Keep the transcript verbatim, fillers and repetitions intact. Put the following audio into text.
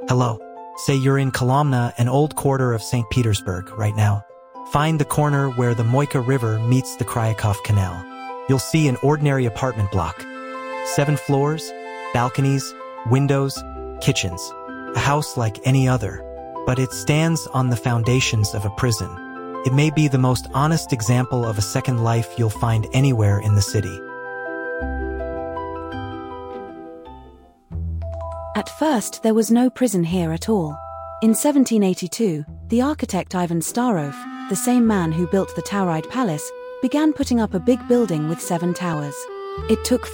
Hello. Say you're in Kolomna, an old quarter of Saint Petersburg, right now. Find the corner where the Moika River meets the Kryakov Canal. You'll see an ordinary apartment block. Seven floors, balconies, windows, kitchens. A house like any other, but it stands on the foundations of a prison. It may be the most honest example of a second life you'll find anywhere in the city. At first, there was no prison here at all. In seventeen eighty-two, the architect Ivan Starov, the same man who built the Tauride Palace, began putting up a big building with seven towers. It took